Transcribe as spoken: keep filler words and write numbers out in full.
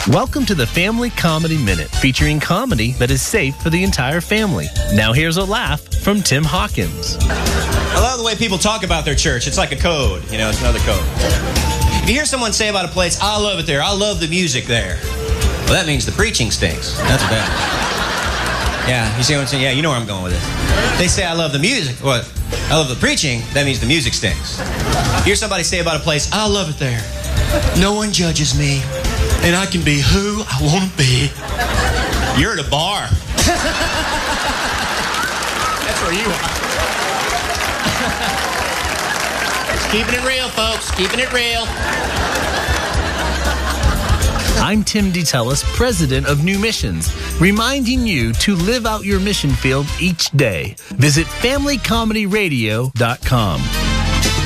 Welcome to the Family Comedy Minute, featuring comedy that is safe for the entire family. Now here's a laugh from Tim Hawkins. I love the way people talk about their church. It's like a code, you know, it's another code. If you hear someone say about a place, I love it there, I love the music there, well, that means the preaching stinks. That's what that is. Yeah, you see what I'm saying? Yeah, you know where I'm going with this. They say I love the music, what? I love the preaching, that means the music stinks. You hear somebody say about a place, I love it there. No one judges me, and I can be who I want to be. You're at a bar. That's where you are. Keeping it real, folks. Keeping it real. I'm Tim DeTellis, president of New Missions, reminding you to live out your mission field each day. Visit family comedy radio dot com.